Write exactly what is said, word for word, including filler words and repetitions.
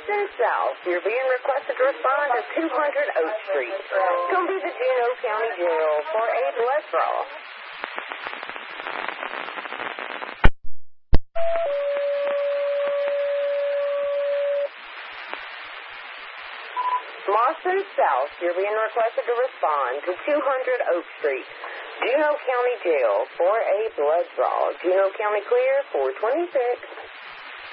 Marston South, you're being requested to respond to two hundred Oak Street. It's going to be the Juneau County Jail for a blood draw. Marston South, you're being requested to respond to two hundred Oak Street, Juneau County Jail for a blood draw. Juneau County clear, four twenty-six.